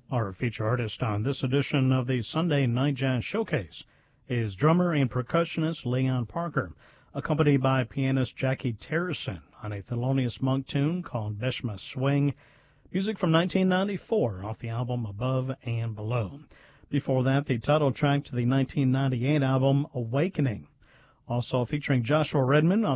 Our feature artist on this edition of the Sunday Night Jazz Showcase is drummer and percussionist Leon Parker, accompanied by pianist Jackie Terrison on a Thelonious Monk tune called Beshma Swing, music from 1994 off the album Above and Below. Before that, the title track to the 1998 album Awakening, also featuring Joshua Redman on